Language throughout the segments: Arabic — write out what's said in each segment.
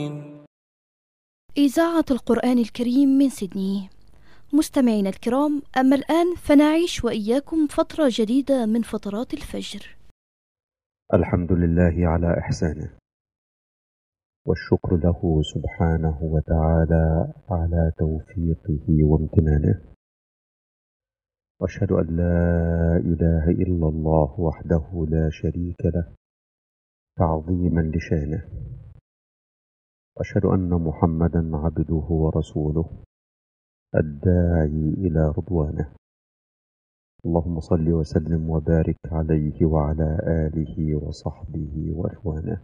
إذاعة القرآن الكريم من سيدني. مستمعينا الكرام، أما الآن فنعيش وإياكم فترة جديدة من فترات الفجر. الحمد لله على إحسانه، والشكر له سبحانه وتعالى على توفيقه وامتنانه، وأشهد أن لا إله إلا الله وحده لا شريك له تعظيما لشانه، وأشهد أن محمدا عبده ورسوله الداعي إلى رضوانه. اللهم صل وسلم وبارك عليه وعلى آله وصحبه وإخوانه.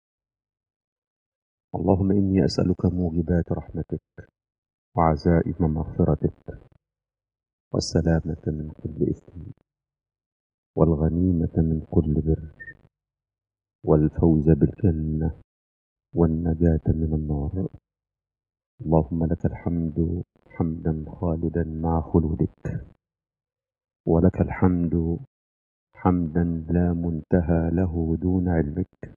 اللهم إني أسألك موجبات رحمتك وعزائم مغفرتك والسلامة من كل إثم والغنيمة من كل بر والفوز بالجنة والنجاة من النار. اللهم لك الحمد حمدا خالدا مع خلودك، ولك الحمد حمدا لا منتهى له دون علمك،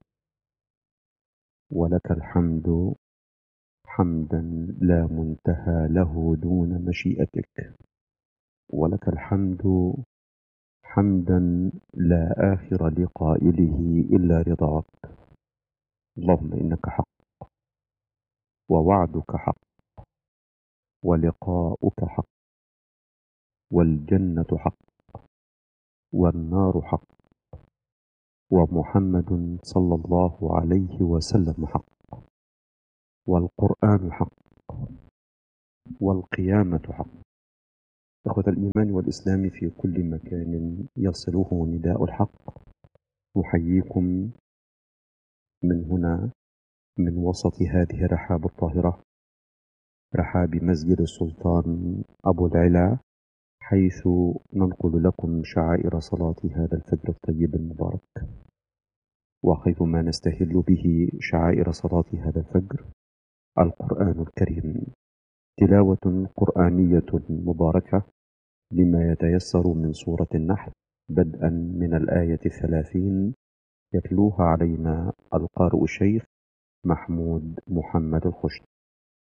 ولك الحمد حمدا لا منتهى له دون مشيئتك، ولك الحمد حمدا لا آخر لقائله إلا رضاك. اللهم إنك حق، ووعدك حق، ولقاؤك حق، والجنة حق، والنار حق، ومحمد صلى الله عليه وسلم حق، والقرآن حق، والقيامة حق. إخوة الإيمان والإسلام في كل مكان يصله نداء الحق، نحييكم من هنا، من وسط هذه الرحاب الطاهرة، رحاب مسجد السلطان أبو العلا، حيث ننقل لكم شعائر صلاة هذا الفجر الطيب المبارك. وخير ما نستهل به شعائر صلاة هذا الفجر القرآن الكريم، تلاوة قرآنية مباركة لما يتيسر من سورة النحل، بدءا من الآية 30، يتلوها علينا القارئ الشيخ محمود محمد الخشت.